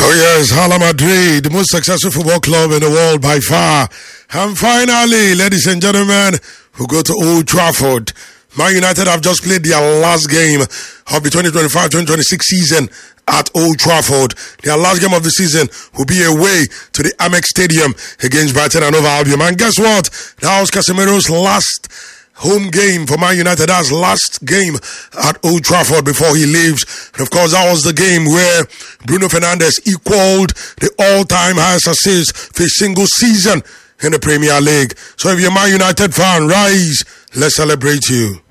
Oh yes, Hala Madrid, the most successful football club in the world by far. And finally, ladies and gentlemen, we go to Old Trafford. Man United have just played their last game of the 2025-2026 season at Old Trafford. Their last game of the season will be away to the Amex Stadium against Brighton and Hove Albion. And guess what? That was Casemiro's last home game for Man United. That's last game at Old Trafford before he leaves. And of course, that was the game where Bruno Fernandes equaled the all-time highest assist for a single season in the Premier League. So if you're a Man United fan, rise. Let's celebrate you.